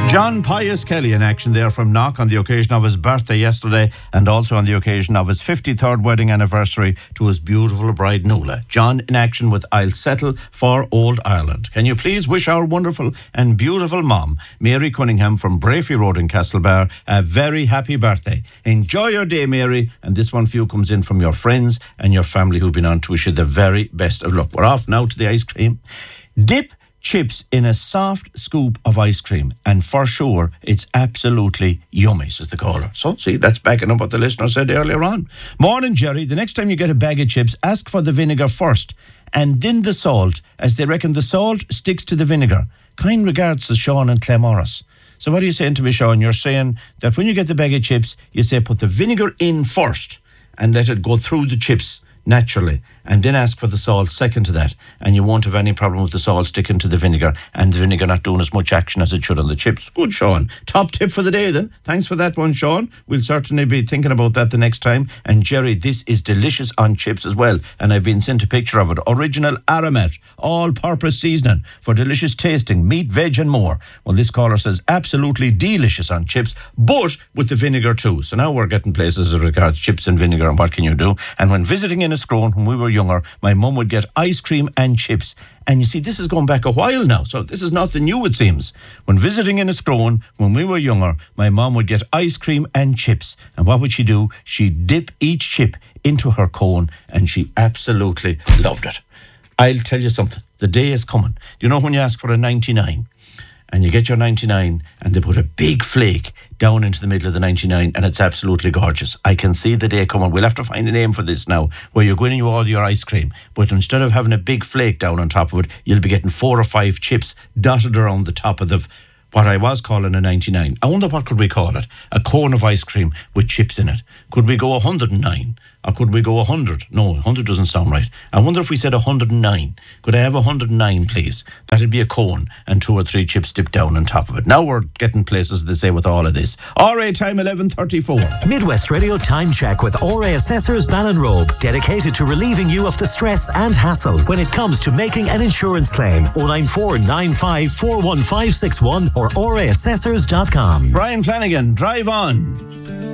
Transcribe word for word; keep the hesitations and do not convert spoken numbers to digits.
John Pius Kelly in action there from Knock on the occasion of his birthday yesterday and also on the occasion of his fifty-third wedding anniversary to his beautiful bride Nuala. John in action with I'll Settle for Old Ireland. Can you please wish our wonderful and beautiful mom, Mary Cunningham from Brafey Road in Castlebar, a very happy birthday. Enjoy your day, Mary, and this one for you comes in from your friends and your family who've been on to wish you the very best of luck. We're off now to the ice cream. Dip chips in a soft scoop of ice cream, and for sure it's absolutely yummy, says the caller. So see, that's backing up what the listener said earlier on. Morning, Jerry. The next time you get a bag of chips, ask for the vinegar first and then the salt, as they reckon the salt sticks to the vinegar. Kind regards to Sean and Clemorris. So what are you saying to me, Sean? You're saying that when you get the bag of chips, you say put the vinegar in first and let it go through the chips naturally, and then ask for the salt second to that, and you won't have any problem with the salt sticking to the vinegar and the vinegar not doing as much action as it should on the chips. Good, Sean. Top tip for the day then. Thanks for that one, Sean. We'll certainly be thinking about that the next time. And Jerry, this is delicious on chips as well, and I've been sent a picture of it. Original Aramet, all-purpose seasoning for delicious tasting, meat, veg and more. Well, this caller says absolutely delicious on chips, but with the vinegar too. So now we're getting places as regards chips and vinegar, and what can you do? And when visiting in a Scrone, when we were younger, my mum would get ice cream and chips. And you see, this is going back a while now, so this is nothing new, it seems. When visiting in a Scrone, when we were younger, my mum would get ice cream and chips. And what would she do? She'd dip each chip into her cone, and she absolutely loved it. I'll tell you something. The day is coming. Do you know when you ask for a ninety-nine? And you get your ninety-nine and they put a big flake down into the middle of the ninety-nine, and it's absolutely gorgeous. I can see the day coming. We'll have to find a name for this now, where you're going to order your ice cream, but instead of having a big flake down on top of it, you'll be getting four or five chips dotted around the top of the what I was calling a ninety-nine. I wonder what could we call it? A cone of ice cream with chips in it. Could we go one hundred nine? Or could we go one hundred? No, one hundred doesn't sound right. I wonder if we said one hundred nine. Could I have one hundred nine, please? That'd be a cone and two or three chips dipped down on top of it. Now we're getting places, they say, with all of this. R A time eleven thirty-four. Midwest Radio Time Check with R A Assessors Ballinrobe, dedicated to relieving you of the stress and hassle when it comes to making an insurance claim. oh nine four nine five four one five six one or R A assessors dot com. Brian Flanagan, drive on.